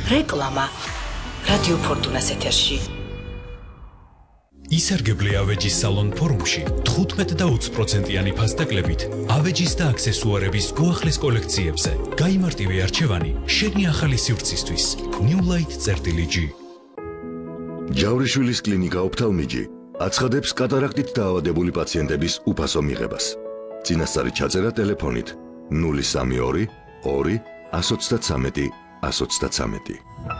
რეკლამა რადიო ფორტუნას ეთერში. ისარგებლე ავეჯის სალონ ფორუმში 15% ფასდაკლებით ავეჯის და აქსესუარების უახლეს კოლექციებზე. გაიმარტივე არჩევანი შენი ახალი სივრცისთვის. New Light-G. ჯავრიშვილის კლინიკა ოფთალმიჯი აცხადებს კატარაქტით დაავადებული პაციენტების უფასო მიღებას. წინასწარი ჩაწერა ტელეფონით 032 2 133 133.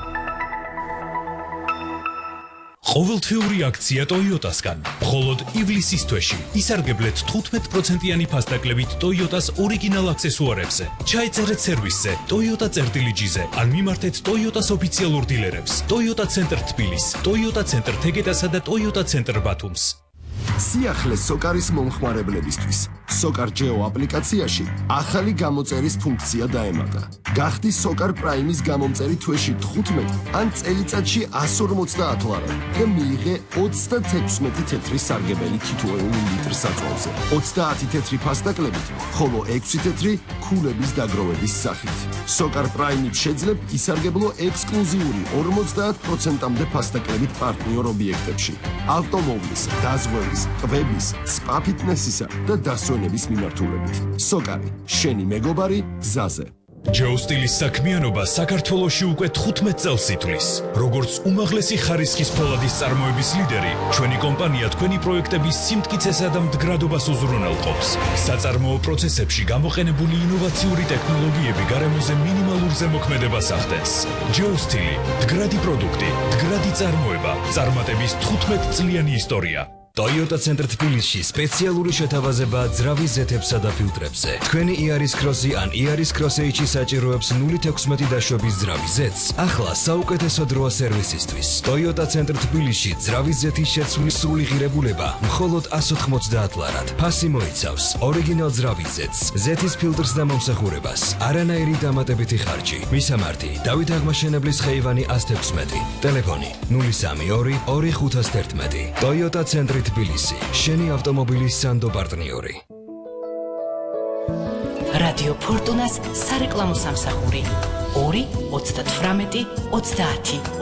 ყოველთვიური აქცია Toyota-სგან. მხოლოდ ივლისის თვეში ისარგებლეთ 15% ფასდაკლებით Toyota-s ორიგინალ აქსესუარებზე. ჩაეწერეთ სერვისზე Toyota-G-ზე ან მიმართეთ Toyota-s ოფიციალურ დილერებს. Toyota Center თბილის, Toyota Center თეგეტასა და Toyota Center ბათუმს. სიახლე სოკარის მომხმარებლებისთვის. Sokar Geo აპლიკაციაში ახალი გამოწერის ფუნქცია დაემატა. გახდი Sokar Prime-ის გამომწერი თვეში 15 ან წელიწადში 150 ლარა და მიიღე 36 თეთრი სარგებელი თითოეული ლიტր საწვავზე. 30 თეთრი ფასდაკლებით, ხოლო 6 თეთრი ქულების დაგროვების სახით. Sokar Prime-ით შეძლებ ისარგებლო ექსკლუზიური 50%-მდე ფასდაკლებით პარტნიორ ობიექტებში. ავტომობილის, დაზღვევის, ტბების, სპა ფიტნესისა და დასვენების მიმართულებით. Sokari, შენი მეგობარი გზაზე. ჯეოსტილის საქმიანობა საქართველოში უკვე 15 წელს ითვლის. როგორც უმაღლესი ხარისხის ფოლადის წარმოების ლიდერი, ჩვენი კომპანია თქვენი პროექტების სიმტკიცესა და მდგრადობას უზრუნველყოფს. საწარმოო პროცესებში გამოყენებული ინოვაციური ტექნოლოგიები გარემოზე მინიმალურ ზემოქმედებას ახდენს. ჯეოსტილი, მდგრადი პროდუქტი, მდგრადი წარმოება, წარმატების 15 წლიანი ისტორია. Toyota Center თბილისში სპეციალური შეთავაზება ძრავის ზეთებსა და ფილტრებზე. თქვენი Iaris Cross-ი ან Iaris Cross-H-ი საჭიროებს 0.16 დაშვების ძრავის ზეთს. ახლა საუკეთესო დროა სერვისისთვის. Toyota Center თბილისში ძრავის ზეთის შეცვლის სრული ღირებულება მხოლოდ 190 ლარად. ფასი მოიცავს ორიგინალ ძრავის ზეთს, ზეთის ფილტრს და მომსახურებას. არანაირი დამატებითი ხარჯი. მისამართი: დავით აღმაშენებლის ხეივანი 116. ტელეფონი 032 2511. Toyota Center თბილისი, შენი ავტომობილის სანდო პარტნიორი. რადიო ფორტუნას სარეკლამო სამსახური 2 38 30